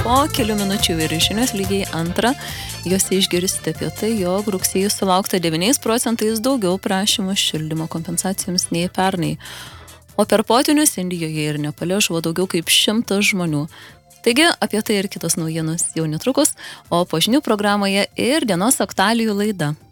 Po kelių minučių ir žinios lygiai 2. Jose išgirsite apie tai, jog rugsėjį sulaukta 9% daugiau prašymų šildymo kompensacijoms nei pernai. O per potvynius Indijoje ir Nepale žuvo daugiau kaip 100 žmonių. Taigi apie tai ir kitos naujienos jau netrukus, o po žinių programoje ir dienos aktualijų laida.